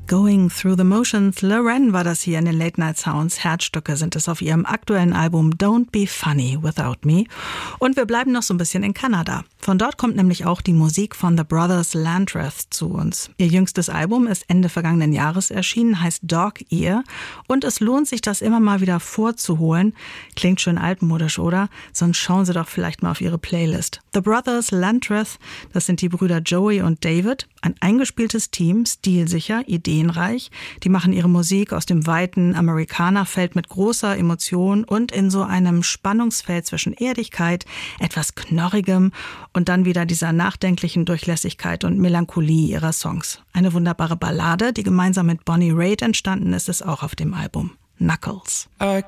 Going Through the Motions, Loren war das hier in den Late Night Sounds. Herzstücke sind es auf ihrem aktuellen Album Don't Be Funny Without Me. Und wir bleiben noch so ein bisschen in Kanada. Von dort kommt nämlich auch die Musik von The Brothers Landreth zu uns. Ihr jüngstes Album ist Ende vergangenen Jahres erschienen, heißt Dog Ear. Und es lohnt sich, das immer mal wieder vorzuholen. Klingt schön altmodisch, oder? Sonst schauen Sie doch vielleicht mal auf Ihre Playlist. The Brothers Landreth, das sind die Brüder Joey und David. Ein eingespieltes Team, stilsicher, ideenreich. Die machen ihre Musik aus dem weiten Amerikanerfeld mit großer Emotion und in so einem Spannungsfeld zwischen Erdigkeit, etwas Knorrigem und dann wieder dieser nachdenklichen Durchlässigkeit und Melancholie ihrer Songs. Eine wunderbare Ballade, die gemeinsam mit Bonnie Raitt entstanden ist, ist auch auf dem Album. Knuckles. I